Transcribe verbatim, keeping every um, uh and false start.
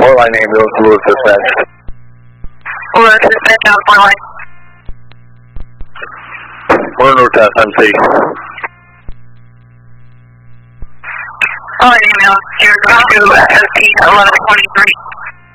Four line ambulance, Lewis dispatch. Lewis dispatch on four line. We're in North M C. Four line ambulance, you're going to S T eleven twenty-three.